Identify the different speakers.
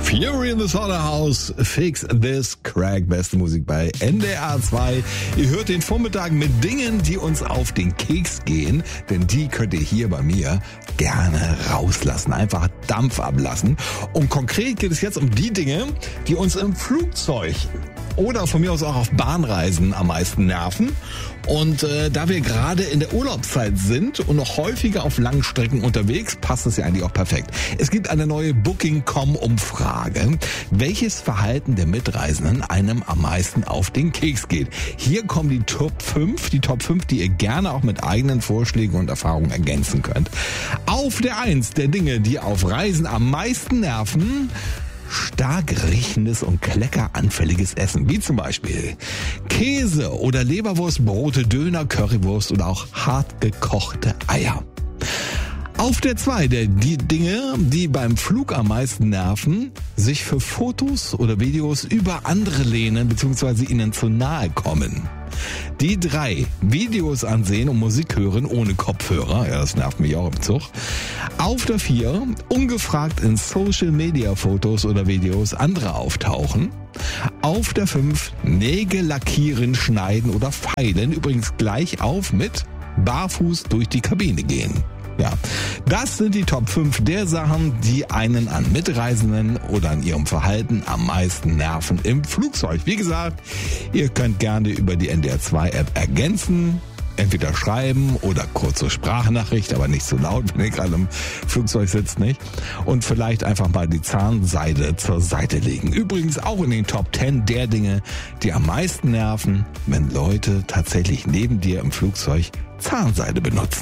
Speaker 1: Fury in the Slaughterhouse, Fix This Crack, beste Musik bei NDR 2. Ihr hört den Vormittag mit Dingen, die uns auf den Keks gehen, denn die könnt ihr hier bei mir gerne rauslassen, einfach Dampf ablassen. Und konkret geht es jetzt um die Dinge, die uns im Flugzeug oder von mir aus auch auf Bahnreisen am meisten nerven. Und da wir gerade in der Urlaubszeit sind und noch häufiger auf langen Strecken unterwegs, passt es ja eigentlich auch perfekt. Es gibt eine neue Booking.com-Umfrage, welches Verhalten der Mitreisenden einem am meisten auf den Keks geht. Hier kommen die Top 5, die ihr gerne auch mit eigenen Vorschlägen und Erfahrungen ergänzen könnt. Auf der 1 der Dinge, die auf Reisen am meisten nerven: stark riechendes und kleckeranfälliges Essen, wie zum Beispiel Käse oder Leberwurst, Brote, Döner, Currywurst oder auch hart gekochte Eier. Auf der 2 die Dinge, die beim Flug am meisten nerven: sich für Fotos oder Videos über andere lehnen bzw. ihnen zu nahe kommen. Die 3, Videos ansehen und Musik hören ohne Kopfhörer. Ja, das nervt mich auch im Zug. Auf der 4, ungefragt in Social-Media-Fotos oder Videos anderer auftauchen. Auf der 5, Nägel lackieren, schneiden oder feilen. Übrigens gleich auf mit barfuß durch die Kabine gehen. Ja, das sind die Top 5 der Sachen, die einen an Mitreisenden oder an ihrem Verhalten am meisten nerven im Flugzeug. Wie gesagt, ihr könnt gerne über die NDR 2 App ergänzen, entweder schreiben oder kurze Sprachnachricht, aber nicht so laut, wenn ihr gerade im Flugzeug sitzt, nicht? Und vielleicht einfach mal die Zahnseide zur Seite legen. Übrigens auch in den Top 10 der Dinge, die am meisten nerven, wenn Leute tatsächlich neben dir im Flugzeug Zahnseide benutzen.